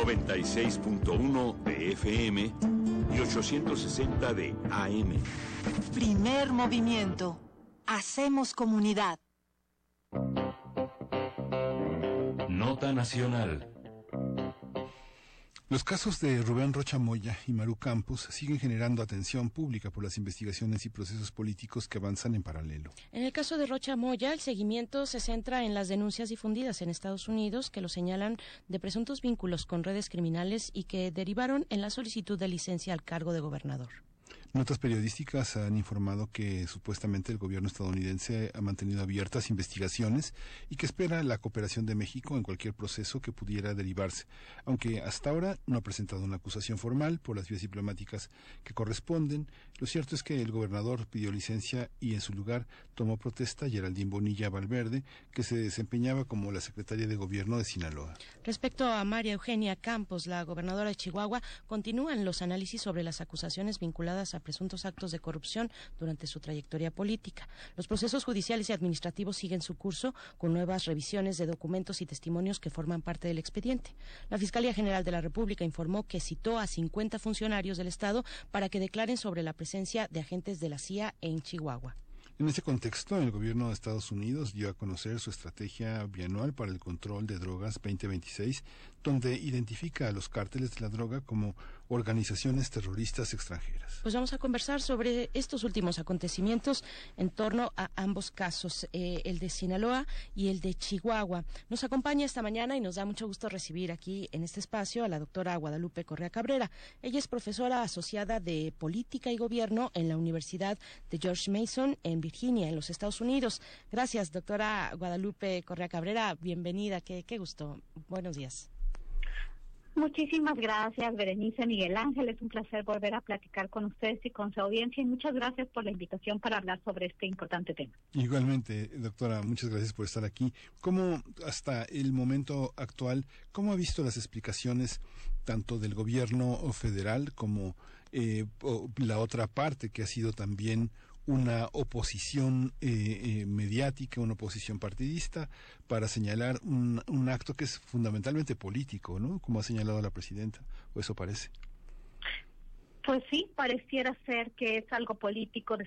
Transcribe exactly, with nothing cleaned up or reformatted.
noventa y seis punto uno de F M y ochocientos sesenta de A M. Primer movimiento. Hacemos comunidad. Nota nacional. Los casos de Rubén Rocha Moya y Maru Campos siguen generando atención pública por las investigaciones y procesos políticos que avanzan en paralelo. En el caso de Rocha Moya, el seguimiento se centra en las denuncias difundidas en Estados Unidos que lo señalan de presuntos vínculos con redes criminales y que derivaron en la solicitud de licencia al cargo de gobernador. Notas periodísticas han informado que supuestamente el gobierno estadounidense ha mantenido abiertas investigaciones y que espera la cooperación de México en cualquier proceso que pudiera derivarse, aunque hasta ahora no ha presentado una acusación formal por las vías diplomáticas que corresponden. Lo cierto es que el gobernador pidió licencia y en su lugar tomó protesta Geraldine Bonilla Valverde, que se desempeñaba como la secretaria de gobierno de Sinaloa. Respecto a María Eugenia Campos, la gobernadora de Chihuahua, continúan los análisis sobre las acusaciones vinculadas a presuntos actos de corrupción durante su trayectoria política. Los procesos judiciales y administrativos siguen su curso con nuevas revisiones de documentos y testimonios que forman parte del expediente. La Fiscalía General de la República informó que citó a cincuenta funcionarios del Estado para que declaren sobre la presencia de agentes de la C I A en Chihuahua. En ese contexto, el gobierno de Estados Unidos dio a conocer su estrategia bianual para el control de drogas veinte veintiséis, donde identifica a los cárteles de la droga como organizaciones terroristas extranjeras. Pues vamos a conversar sobre estos últimos acontecimientos en torno a ambos casos, eh, el de Sinaloa y el de Chihuahua. Nos acompaña esta mañana y nos da mucho gusto recibir aquí en este espacio a la doctora Guadalupe Correa Cabrera. Ella es profesora asociada de Política y Gobierno en la Universidad de George Mason en Virginia, en los Estados Unidos. Gracias, doctora Guadalupe Correa Cabrera. Bienvenida. Qué, qué gusto. Buenos días. Muchísimas gracias, Berenice, Miguel Ángel. Es un placer volver a platicar con ustedes y con su audiencia y muchas gracias por la invitación para hablar sobre este importante tema. Igualmente, doctora, muchas gracias por estar aquí. ¿Cómo, hasta el momento actual, cómo ha visto las explicaciones tanto del gobierno federal como eh, la otra parte que ha sido también una oposición eh, eh, mediática, una oposición partidista, para señalar un, un acto que es fundamentalmente político, ¿no? Como ha señalado la presidenta, o eso parece. Pues sí, pareciera ser que es algo político